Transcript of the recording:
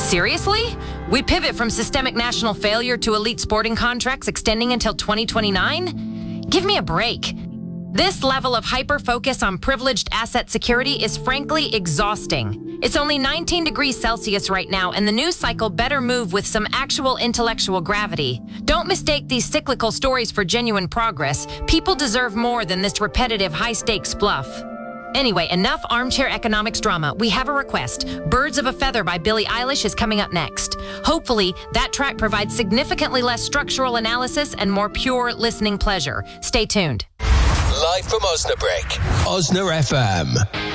Seriously? We pivot from systemic national failure to elite sporting contracts extending until 2029? Give me a break. This level of hyper-focus on privileged asset security is frankly exhausting. It's only 19 degrees Celsius right now, and the news cycle better move with some actual intellectual gravity. Don't mistake these cyclical stories for genuine progress. People deserve more than this repetitive high-stakes bluff. Anyway, enough armchair economics drama. We have a request. Birds of a Feather by Billie Eilish is coming up next. Hopefully, that track provides significantly less structural analysis and more pure listening pleasure. Stay tuned. Live from Osnabrück, Osna FM.